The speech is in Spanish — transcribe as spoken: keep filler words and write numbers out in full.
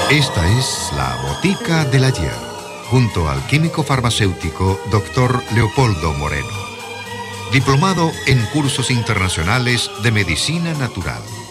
Esta es la Botica del Ayer, junto al químico farmacéutico doctor Leopoldo Moreno, diplomado en cursos internacionales de medicina natural.